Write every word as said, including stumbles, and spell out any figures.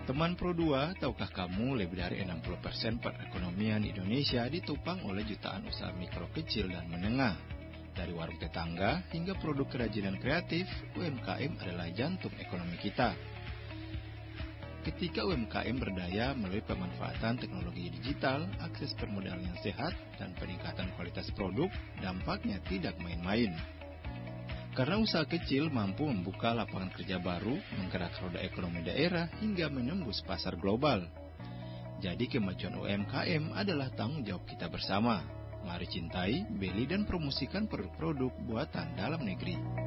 Teman Pro dua, tahukah kamu lebih dari enam puluh persen perekonomian Indonesia ditopang oleh jutaan usaha mikro kecil dan menengah. Dari warung tetangga hingga produk kerajinan kreatif, U M K M adalah jantung ekonomi kita. Ketika U M K M berdaya melalui pemanfaatan teknologi digital, akses permodalan yang sehat, dan peningkatan kualitas produk, dampaknya tidak main-main. Karena usaha kecil mampu membuka lapangan kerja baru, menggerak roda ekonomi daerah, hingga menembus pasar global. Jadi kemajuan U M K M adalah tanggung jawab kita bersama. Mari cintai, beli, dan promosikan produk-produk buatan dalam negeri.